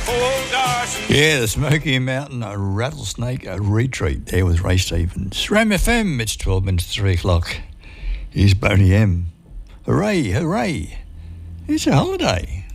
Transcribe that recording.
Yeah, the Smoky Mountain Rattlesnake Retreat there with Ray Stevens. Ram FM, it's 12 minutes to 3 o'clock. Here's Boney M. Hooray, hooray. It's a holiday.